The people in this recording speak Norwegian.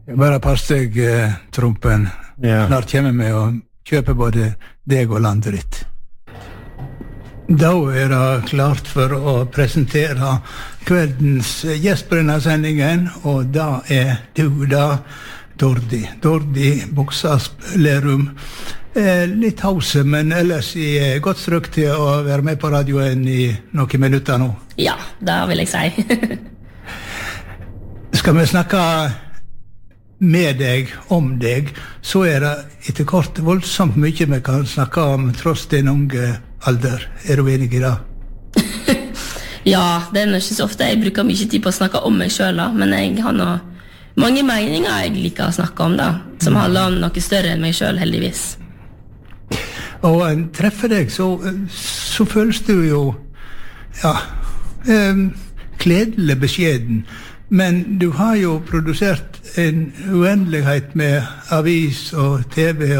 Bare pass deg, Trumpen. Ja. Snart kommer vi og kjøper både deg og landet ditt. Da det klart for å presentere kveldens gjest på denne sendingen, og da du da, Dordi. Dordi Buksasp Lerum. Litt hause, men ellers i godt strøk til å være med på radioen i noen minutter nå. Ja, det vil jeg si. Skal vi snakke med deg, om deg, så det etter kort voldsomt mye vi kan snakke om tross din unge alder. Du enig i det? Ja, det ikke så ofte. Jeg bruker mye tid på å snakke om meg selv, men jeg har mange meninger jeg liker å snakke om, da, som handler om noe større enn meg selv, heldigvis. Og treffer deg, så føles du jo, ja, kledelig beskjeden. Men du har jo produsert en uendelighet med avis og TV